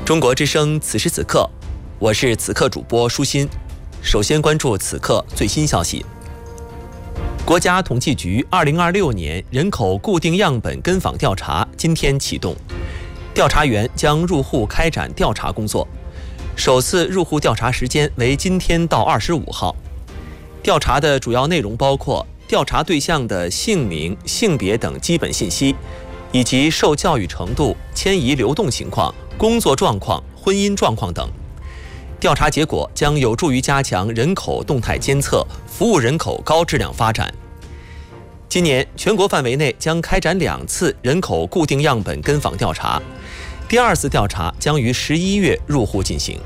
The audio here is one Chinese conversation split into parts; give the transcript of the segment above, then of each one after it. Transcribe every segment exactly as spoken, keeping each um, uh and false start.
中国之声此时此刻，我是此刻主播舒心。首先关注此刻最新消息。国家统计局二零二六年人口固定样本跟访调查今天启动，调查员将入户开展调查工作。首次入户调查时间为今天到二十五号。调查的主要内容包括调查对象的姓名、性别等基本信息，以及受教育程度、迁移流动情况、工作状况、婚姻状况等。调查结果将有助于加强人口动态监测，服务人口高质量发展。今年全国范围内将开展两次人口固定样本跟访调查，第二次调查将于十一月入户进行。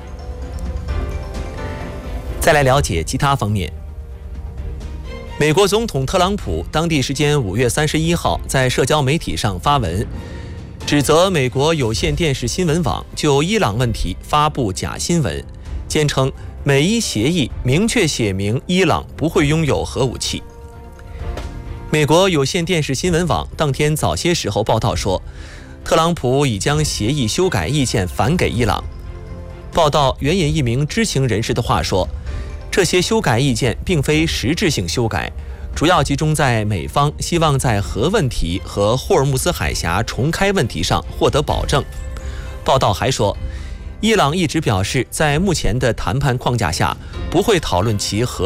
再来了解其他方面。美国总统特朗普当地时间五月三十一号在社交媒体上发文，指责美国有线电视新闻网就伊朗问题发布假新闻，坚称美伊协议明确写明伊朗不会拥有核武器。美国有线电视新闻网当天早些时候报道说，特朗普已将协议修改意见返给伊朗。报道援引一名知情人士的话说，这些修改意见并非实质性修改，主要集中在美方希望在核问题和霍尔木兹海峡重开问题上获得保证。报道还说，伊朗一直表示在目前的谈判框架下不会讨论其核